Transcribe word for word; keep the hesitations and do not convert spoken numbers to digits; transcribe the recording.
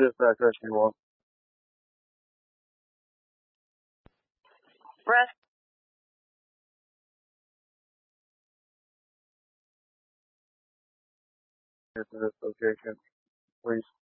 dispatch rescue one. Rest. Get to this location, please.